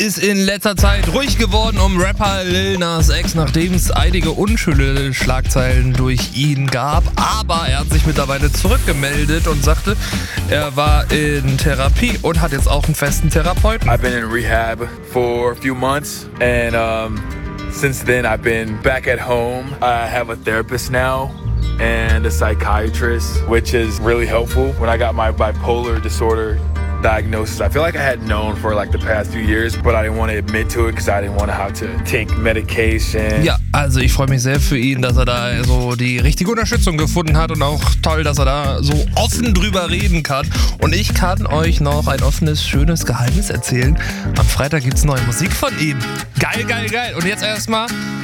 ist in letzter Zeit ruhig geworden um Rapper Lil Nas X, nachdem es einige unschöne Schlagzeilen durch ihn gab. Aber er hat sich mittlerweile zurückgemeldet und sagte, er war in Therapie und hat jetzt auch einen festen Therapeuten. I've been in rehab for a few months and since then I've been back at home. I have a therapist now and a psychiatrist, which is really helpful. When I got my bipolar disorder diagnosis, I feel like I had known for like the past few years, but I didn't want to admit to it because I didn't want to have to take medication. Ja, also ich freue mich sehr für ihn, dass er da so die richtige Unterstützung gefunden hat und auch toll, dass er da so offen drüber reden kann. Und ich kann euch noch ein offenes, schönes Geheimnis erzählen. Am Freitag gibt's neue Musik von ihm. Geil, geil, geil. Und jetzt erstmal